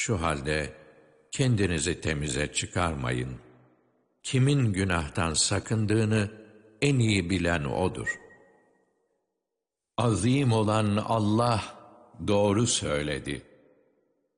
Şu halde kendinizi temize çıkarmayın. Kimin günahtan sakındığını en iyi bilen O'dur. Azim olan Allah doğru söyledi.